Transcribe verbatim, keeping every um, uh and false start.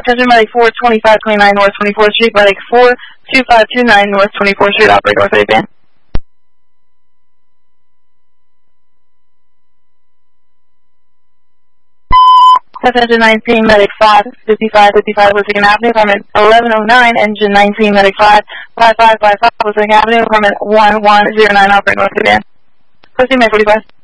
Attention Medic four twenty-five twenty-nine North twenty-fourth Street, Medic four two five two nine North twenty-fourth Street, operate North eight band. Attention nineteen Medic five fifty-five fifty-five Wissahickon Avenue, apartment eleven oh nine, engine nineteen Medic five five five five five Wissahickon Avenue, apartment one one zero nine, operate North eight band. Proceed, May forty-five.